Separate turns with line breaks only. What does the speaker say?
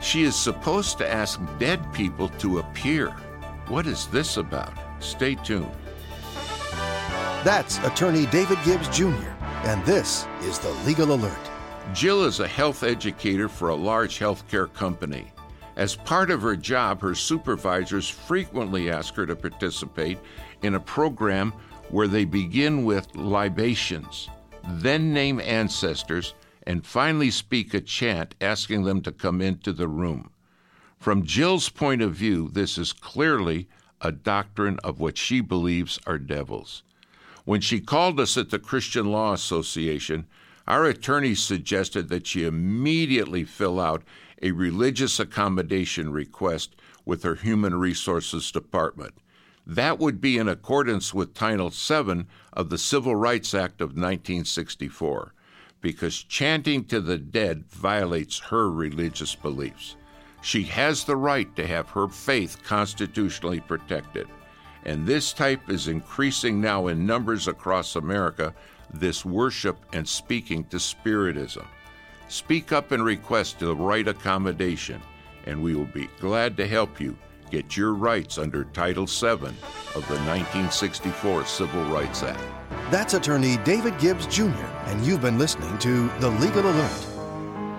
She is supposed to ask dead people to appear. What is this about? Stay tuned.
That's attorney David Gibbs Jr., and this is the Legal Alert.
Jill is a health educator for a large healthcare company. As part of her job, her supervisors frequently ask her to participate in a program where they begin with libations, then name ancestors, and finally speak a chant asking them to come into the room. From Jill's point of view, this is clearly a doctrine of what she believes are devils. When she called us at the Christian Law Association, our attorneys suggested that she immediately fill out a religious accommodation request with her Human Resources Department. That would be in accordance with Title VII of the Civil Rights Act of 1964, because chanting to the dead violates her religious beliefs. She has the right to have her faith constitutionally protected. And this type is increasing now in numbers across America, this worship and speaking to Spiritism. Speak up and request the right accommodation, and we will be glad to help you get your rights under Title VII of the 1964 Civil Rights Act.
That's attorney David Gibbs Jr., and you've been listening to The Legal Alert.